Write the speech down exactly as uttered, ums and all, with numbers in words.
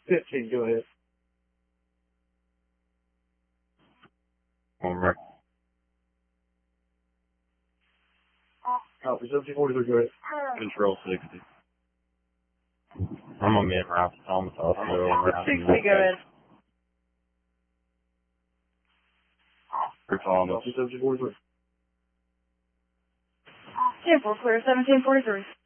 fifteen, go ahead. Over. Copy, seventeen forty-three, go ahead. Control sixty. I'm a mid route to Thomas Hospital. sixty, go ahead. For Thomas. Copy, seventeen forty-three. ten four, clear, seventeen forty-three.